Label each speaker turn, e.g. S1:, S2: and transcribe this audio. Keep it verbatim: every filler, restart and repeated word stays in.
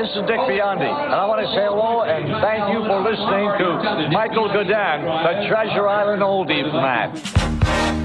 S1: this is Dick Biondi, and I want to say hello and thank you for listening to Michael Godin, the Treasure Island Oldie Man.